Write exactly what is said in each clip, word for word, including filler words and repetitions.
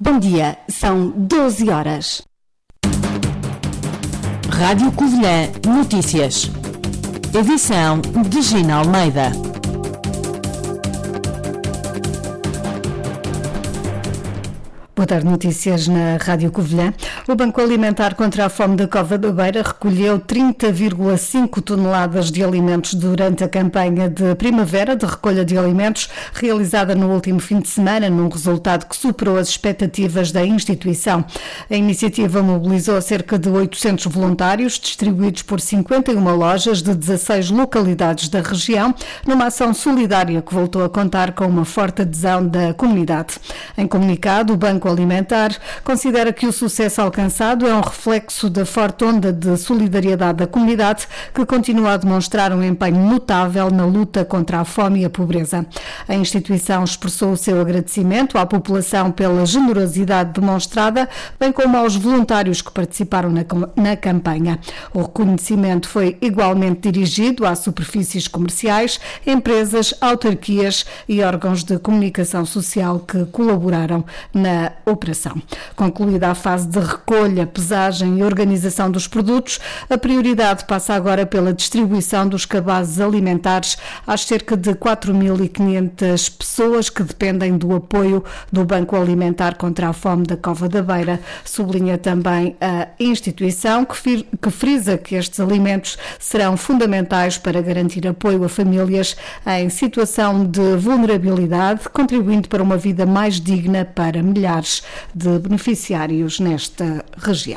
Bom dia, são doze horas. Rádio Covilhã Notícias. Edição de Gina Almeida. Boa tarde, notícias na Rádio Covilhã. O Banco Alimentar contra a Fome da Cova da Beira recolheu trinta vírgula cinco toneladas de alimentos durante a campanha de primavera de recolha de alimentos realizada no último fim de semana, num resultado que superou as expectativas da instituição. A iniciativa mobilizou cerca de oitocentos voluntários, distribuídos por cinquenta e uma lojas de dezasseis localidades da região, numa ação solidária que voltou a contar com uma forte adesão da comunidade. Em comunicado, o Banco Alimentar considera que o sucesso alcançado é um reflexo da forte onda de solidariedade da comunidade, que continua a demonstrar um empenho notável na luta contra a fome e a pobreza. A instituição expressou o seu agradecimento à população pela generosidade demonstrada, bem como aos voluntários que participaram na, na campanha. O reconhecimento foi igualmente dirigido às superfícies comerciais, empresas, autarquias e órgãos de comunicação social que colaboraram na operação. Concluída a fase de recolha, pesagem e organização dos produtos, a prioridade passa agora pela distribuição dos cabazes alimentares às cerca de quatro mil e quinhentas pessoas que dependem do apoio do Banco Alimentar contra a Fome da Cova da Beira. Sublinha também a instituição, que, que frisa que estes alimentos serão fundamentais para garantir apoio a famílias em situação de vulnerabilidade, contribuindo para uma vida mais digna para milhares de beneficiários nesta região.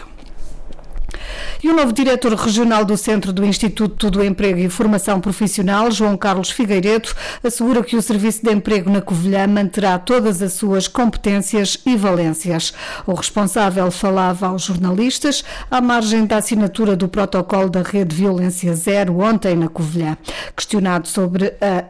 E o novo diretor regional do Centro do Instituto do Emprego e Formação Profissional, João Carlos Figueiredo, assegura que o Serviço de Emprego na Covilhã manterá todas as suas competências e valências. O responsável falava aos jornalistas à margem da assinatura do protocolo da Rede Violência Zero ontem na Covilhã. Questionado sobre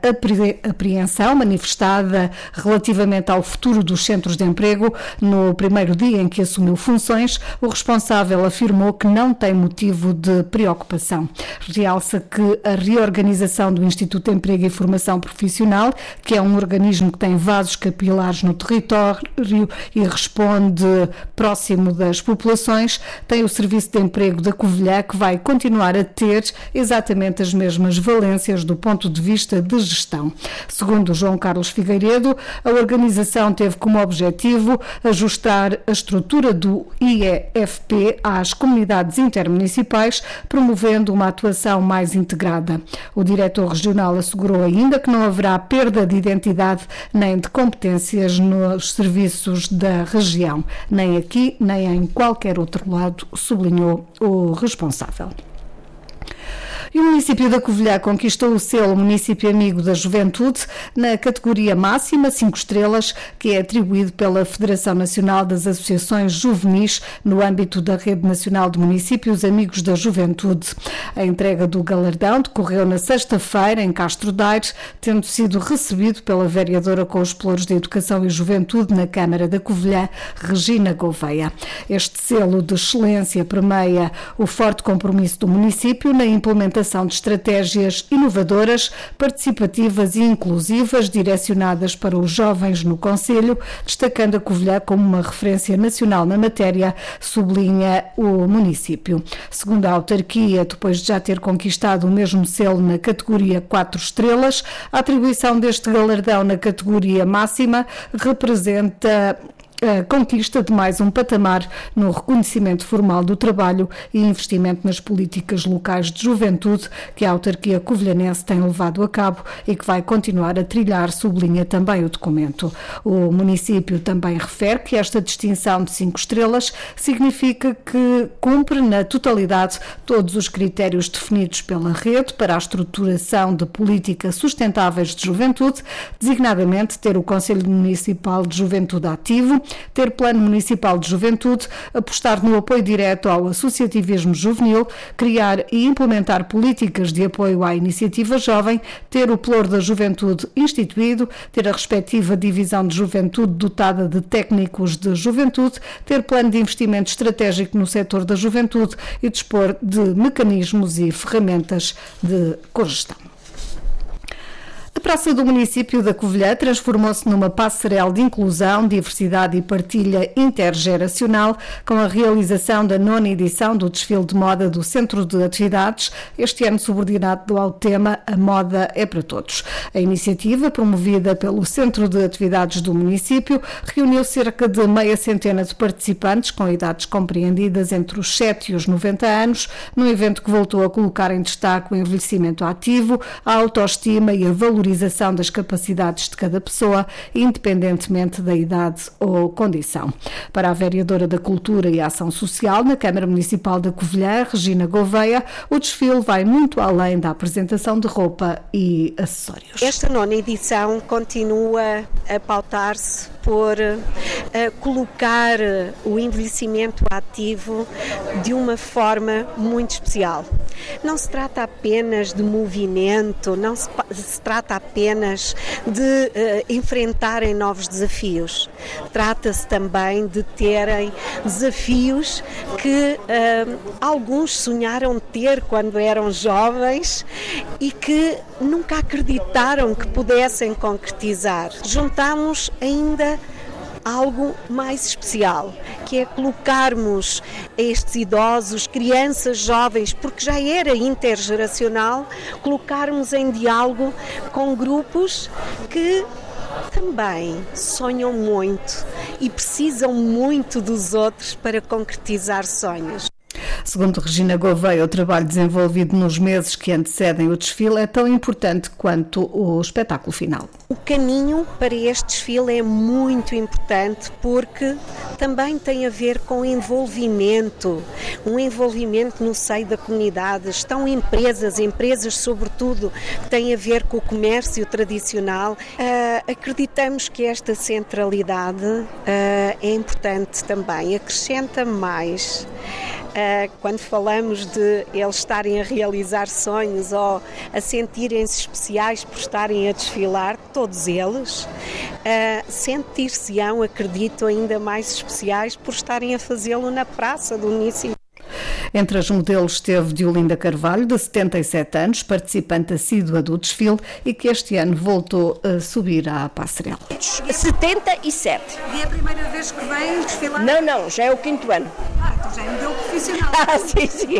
a apreensão manifestada relativamente ao futuro dos centros de emprego no primeiro dia em que assumiu funções, o responsável afirmou que não tem motivo de preocupação. Realça que a reorganização do Instituto de Emprego e Formação Profissional, que é um organismo que tem vasos capilares no território e responde próximo das populações, tem o Serviço de Emprego da Covilhã, que vai continuar a ter exatamente as mesmas valências do ponto de vista de gestão. Segundo João Carlos Figueiredo, a organização teve como objetivo ajustar a estrutura do I E F P às comunidades intermunicipais, promovendo uma atuação mais integrada. O diretor regional assegurou ainda que não haverá perda de identidade nem de competências nos serviços da região, nem aqui, nem em qualquer outro lado, sublinhou o responsável. E o município da Covilhã conquistou o selo Município Amigo da Juventude na categoria máxima cinco estrelas, que é atribuído pela Federação Nacional das Associações Juvenis no âmbito da Rede Nacional de Municípios Amigos da Juventude. A entrega do galardão decorreu na sexta-feira em Castro Daire, tendo sido recebido pela vereadora com os pelouros de Educação e Juventude na Câmara da Covilhã, Regina Gouveia. Este selo de excelência premia o forte compromisso do município na implementação de estratégias inovadoras, participativas e inclusivas direcionadas para os jovens no concelho, destacando a Covilhã como uma referência nacional na matéria, sublinha o município. Segundo a autarquia, depois de já ter conquistado o mesmo selo na categoria quatro estrelas, a atribuição deste galardão na categoria máxima representa a conquista de mais um patamar no reconhecimento formal do trabalho e investimento nas políticas locais de juventude que a autarquia covilhanense tem levado a cabo e que vai continuar a trilhar, sublinha também o documento. O município também refere que esta distinção de cinco estrelas significa que cumpre na totalidade todos os critérios definidos pela rede para a estruturação de políticas sustentáveis de juventude, designadamente ter o Conselho Municipal de Juventude ativo, ter plano municipal de juventude, apostar no apoio direto ao associativismo juvenil, criar e implementar políticas de apoio à iniciativa jovem, ter o pelouro da juventude instituído, ter a respectiva divisão de juventude dotada de técnicos de juventude, ter plano de investimento estratégico no setor da juventude e dispor de mecanismos e ferramentas de cogestão. A praça do município da Covilhã transformou-se numa passarela de inclusão, diversidade e partilha intergeracional com a realização da nona edição do desfile de moda do Centro de Atividades, este ano subordinado ao tema A Moda é para Todos. A iniciativa, promovida pelo Centro de Atividades do município, reuniu cerca de meia centena de participantes com idades compreendidas entre os sete e os noventa anos, num evento que voltou a colocar em destaque o envelhecimento ativo, a autoestima e a valorização das capacidades de cada pessoa, independentemente da idade ou condição. Para a vereadora da Cultura e Ação Social na Câmara Municipal da Covilhã, Regina Gouveia, o desfile vai muito além da apresentação de roupa e acessórios. Esta nona edição continua a pautar-se por uh, colocar o envelhecimento ativo de uma forma muito especial. Não se trata apenas de movimento, não se, se trata apenas de uh, enfrentarem novos desafios. Trata-se também de terem desafios que uh, alguns sonharam ter quando eram jovens e que nunca acreditaram que pudessem concretizar. Juntamos ainda algo mais especial, que é colocarmos estes idosos, crianças, jovens, porque já era intergeracional, colocarmos em diálogo com grupos que também sonham muito e precisam muito dos outros para concretizar sonhos. Segundo Regina Gouveia, o trabalho desenvolvido nos meses que antecedem o desfile é tão importante quanto o espetáculo final. O caminho para este desfile é muito importante porque também tem a ver com envolvimento, um envolvimento no seio da comunidade. Estão empresas, empresas sobretudo, que têm a ver com o comércio tradicional. Uh, acreditamos que esta centralidade uh, é importante também, acrescenta mais. Uh, quando falamos de eles estarem a realizar sonhos ou a sentirem-se especiais por estarem a desfilar, todos eles uh, sentir-se-ão, acredito, ainda mais especiais por estarem a fazê-lo na praça do município. Entre as modelos esteve Diolinda Carvalho, de setenta e sete anos, participante assídua do desfile e que este ano voltou a subir à passarela. setenta e sete. E é a primeira vez que vem desfilar? Não, não, já é o quinto ano. Ah, então já é modelo profissional. Ah, sim, sim.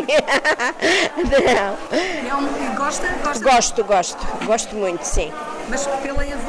Não. É um, gosta? gosta? Gosto, gosto. Gosto muito, sim. Mas pela